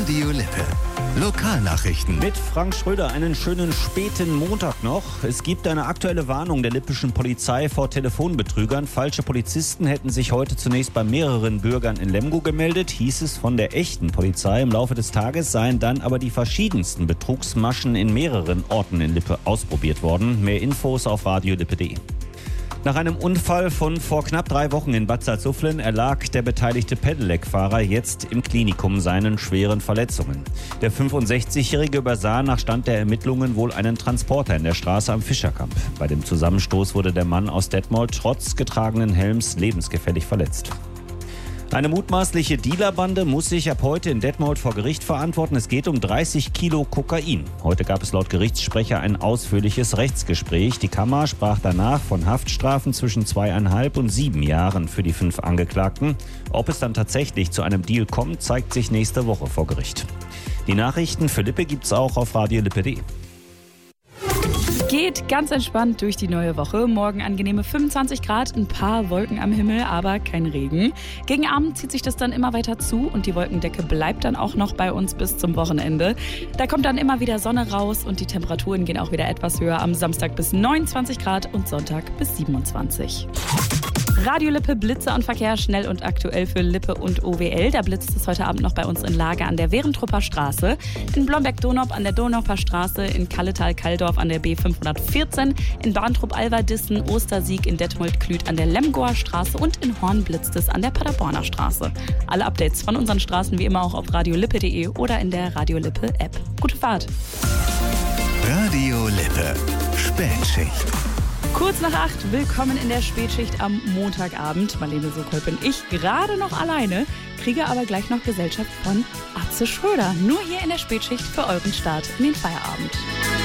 Radio Lippe. Lokalnachrichten. Mit Frank Schröder einen schönen späten Montag noch. Es gibt eine aktuelle Warnung der lippischen Polizei vor Telefonbetrügern. Falsche Polizisten hätten sich heute zunächst bei mehreren Bürgern in Lemgo gemeldet, hieß es von der echten Polizei. Im Laufe des Tages seien dann aber die verschiedensten Betrugsmaschen in mehreren Orten in Lippe ausprobiert worden. Mehr Infos auf radiolippe.de. Nach einem Unfall von vor knapp 3 Wochen in Bad Salzuflen erlag der beteiligte Pedelec-Fahrer jetzt im Klinikum seinen schweren Verletzungen. Der 65-Jährige übersah nach Stand der Ermittlungen wohl einen Transporter in der Straße am Fischerkamp. Bei dem Zusammenstoß wurde der Mann aus Detmold trotz getragenen Helms lebensgefährlich verletzt. Eine mutmaßliche Dealerbande muss sich ab heute in Detmold vor Gericht verantworten. Es geht um 30 Kilo Kokain. Heute gab es laut Gerichtssprecher ein ausführliches Rechtsgespräch. Die Kammer sprach danach von Haftstrafen zwischen 2,5 und 7 Jahren für die 5 Angeklagten. Ob es dann tatsächlich zu einem Deal kommt, zeigt sich nächste Woche vor Gericht. Die Nachrichten für Lippe gibt's auch auf radiolippe.de. Geht ganz entspannt durch die neue Woche. Morgen angenehme 25 Grad, ein paar Wolken am Himmel, aber kein Regen. Gegen Abend zieht sich das dann immer weiter zu und die Wolkendecke bleibt dann auch noch bei uns bis zum Wochenende. Da kommt dann immer wieder Sonne raus und die Temperaturen gehen auch wieder etwas höher. Am Samstag bis 29 Grad und Sonntag bis 27. Radio Lippe, Blitze und Verkehr, schnell und aktuell für Lippe und OWL. Da blitzt es heute Abend noch bei uns in Lage an der Werentrupper Straße, in Blomberg-Donop an der Donauper Straße, in Kalletal-Kalldorf an der B514, in Bahntrupp-Alverdissen, Ostersieg, in Detmold-Klüt an der Lemgoer Straße und in Horn blitzt es an der Paderborner Straße. Alle Updates von unseren Straßen wie immer auch auf radiolippe.de oder in der Radio Lippe App. Gute Fahrt! Radio Lippe. Spätschicht. Kurz nach 8, willkommen in der Spätschicht am Montagabend. Marlene Sokol bin ich gerade noch alleine, kriege aber gleich noch Gesellschaft von Atze Schröder. Nur hier in der Spätschicht für euren Start in den Feierabend.